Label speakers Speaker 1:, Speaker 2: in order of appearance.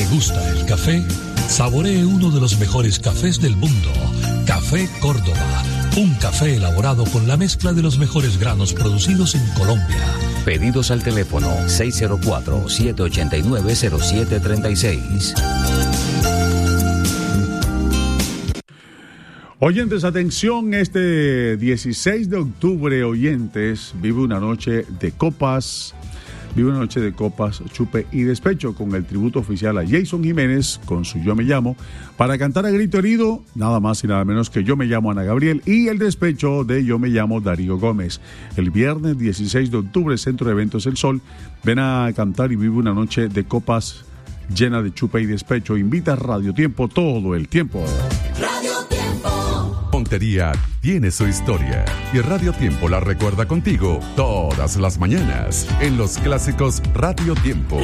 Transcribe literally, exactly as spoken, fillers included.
Speaker 1: ¿Le gusta el café? Saboree uno de los mejores cafés del mundo. Café Córdoba. Un café elaborado con la mezcla de los mejores granos producidos en Colombia.
Speaker 2: Pedidos al teléfono seis cero cuatro, siete ocho nueve, cero siete tres seis.
Speaker 3: Oyentes, atención, este dieciséis de octubre, oyentes, vive una noche de copas, vive una noche de copas, chupe y despecho con el tributo oficial a Jason Jiménez con su Yo Me Llamo, para cantar a grito herido, nada más y nada menos que Yo Me Llamo Ana Gabriel y el despecho de Yo Me Llamo Darío Gómez. El viernes dieciséis de octubre, Centro de Eventos El Sol, ven a cantar y vive una noche de copas llena de chupe y despecho. Invita a Radio Tiempo todo el tiempo.
Speaker 4: Radio Tiempo.
Speaker 5: Montería tiene su historia y Radio Tiempo la recuerda contigo todas las mañanas en los clásicos Radio Tiempo.